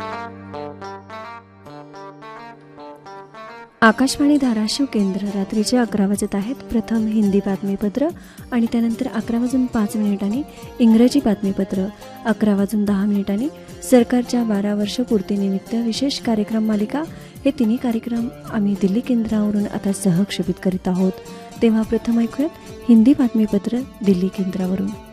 आकाशवाणी धाराशिव केंद्र रात्रीचे 11 वाजत आहेत. प्रथम हिंदी बातमीपत्र आणि त्यानंतर 11:05 इंग्रजी बातमीपत्र. 11:10 सरकारच्या 12 वर्ष पूर्तीनिमित्त विशेष कार्यक्रम मालिका. हे तिन्ही कार्यक्रम आम्ही दिल्ली केंद्रावरून आता सहक्षेपित करीत आहोत. तेव्हा प्रथम ऐकूयात हिंदी बातमीपत्र दिल्ली केंद्रावरून.